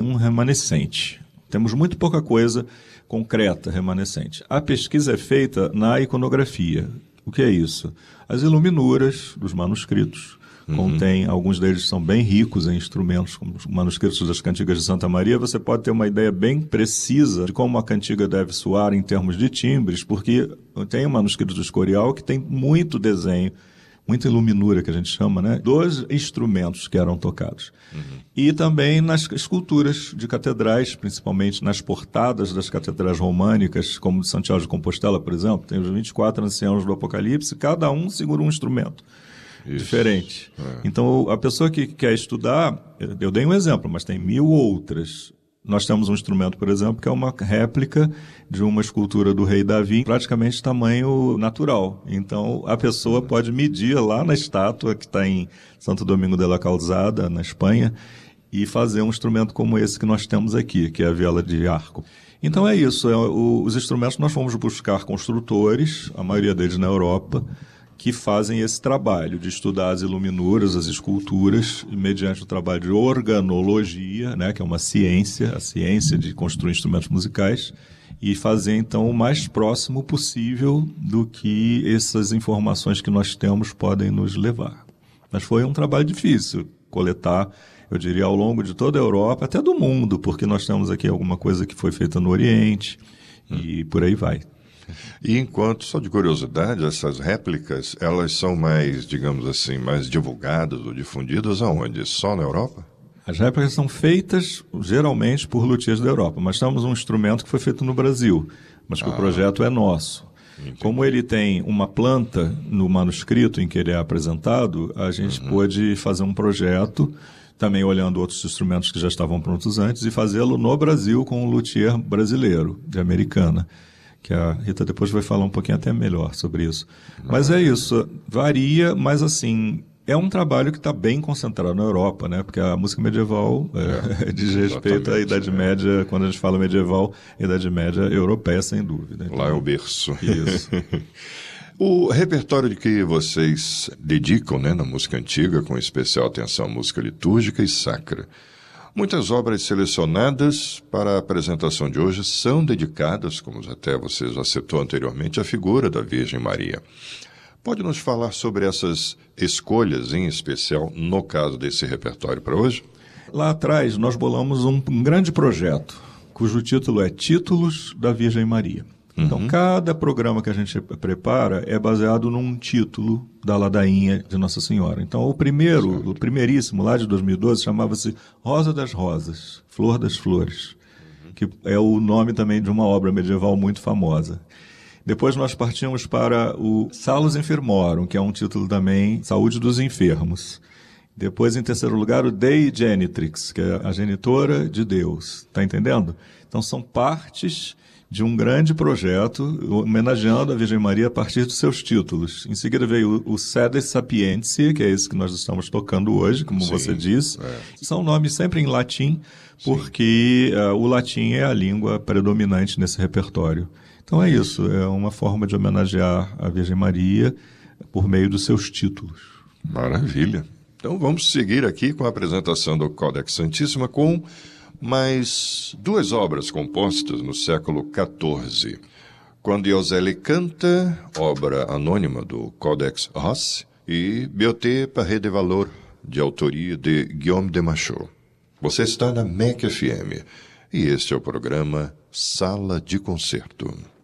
um remanescente. Temos muito pouca coisa concreta remanescente. A pesquisa é feita na iconografia. O que é isso? As iluminuras dos manuscritos. Contém, alguns deles são bem ricos em instrumentos, como os manuscritos das cantigas de Santa Maria. Você pode ter uma ideia bem precisa de como a cantiga deve soar em termos de timbres, porque tem o manuscrito do Escorial que tem muito desenho, muita iluminura, que a gente chama, né, dos instrumentos que eram tocados. E também nas esculturas de catedrais, principalmente nas portadas das catedrais românicas, como de Santiago de Compostela, por exemplo. Tem os 24 anciãos do Apocalipse, cada um segura um instrumento. Isso. Diferente. Então, a pessoa que quer estudar, eu dei um exemplo, mas tem 1000 outras. Nós temos um instrumento, por exemplo, que é uma réplica de uma escultura do rei Davi, praticamente tamanho natural. Então, a pessoa pode medir lá na estátua que está em Santo Domingo de la Calzada, na Espanha, e fazer um instrumento como esse que nós temos aqui, que é a viola de arco. Então é isso, os instrumentos nós fomos buscar construtores, a maioria deles na Europa, que fazem esse trabalho de estudar as iluminuras, as esculturas, e mediante o trabalho de organologia, né, que é uma ciência, a ciência de construir instrumentos musicais, e fazer, então, o mais próximo possível do que essas informações que nós temos podem nos levar. Mas foi um trabalho difícil coletar, eu diria, ao longo de toda a Europa, até do mundo, porque nós temos aqui alguma coisa que foi feita no Oriente, e por aí vai. E enquanto, só de curiosidade, essas réplicas, elas são mais, digamos assim, mais divulgadas ou difundidas aonde? Só na Europa? As réplicas são feitas, geralmente, por luthiers da Europa, mas temos um instrumento que foi feito no Brasil, mas que o projeto é nosso. Entendi. Como ele tem uma planta no manuscrito em que ele é apresentado, a gente pôde fazer um projeto, também olhando outros instrumentos que já estavam prontos antes, e fazê-lo no Brasil com um luthier brasileiro, de Americana, que a Rita depois vai falar um pouquinho até melhor sobre isso. Mas é isso, varia, mas assim, é um trabalho que está bem concentrado na Europa, né? Porque a música medieval diz respeito à Idade Média, quando a gente fala medieval, Idade Média europeia, sem dúvida. Então, lá é o berço. Isso. O repertório de que vocês dedicam, né, na música antiga, com especial atenção à música litúrgica e sacra. Muitas obras selecionadas para a apresentação de hoje são dedicadas, como até você já citou anteriormente, à figura da Virgem Maria. Pode nos falar sobre essas escolhas, em especial, no caso desse repertório para hoje? Lá atrás, nós bolamos um grande projeto, cujo título é Títulos da Virgem Maria. Então, cada programa que a gente prepara é baseado num título da ladainha de Nossa Senhora. Então, o primeiríssimo, lá de 2012, chamava-se Rosa das Rosas, Flor das Flores, que é o nome também de uma obra medieval muito famosa. Depois nós partimos para o Salus Infirmorum, que é um título também, Saúde dos Enfermos. Depois, em terceiro lugar, o Dei Genitrix, que é a genitora de Deus. Está entendendo? Então, são partes de um grande projeto homenageando a Virgem Maria a partir dos seus títulos. Em seguida veio o Sede Sapientiae, que é esse que nós estamos tocando hoje, como você disse. São nomes sempre em latim, porque o latim é a língua predominante nesse repertório. Então é isso, é uma forma de homenagear a Virgem Maria por meio dos seus títulos. Maravilha. Então vamos seguir aqui com a apresentação do Codex Santissima com mais duas obras compostas no século XIV. Quando Ioselle canta, obra anônima do Codex Rossi, e Beauté Parée de Valor, de autoria de Guillaume de Machaut. Você está na MEC FM, e este é o programa Sala de Concerto.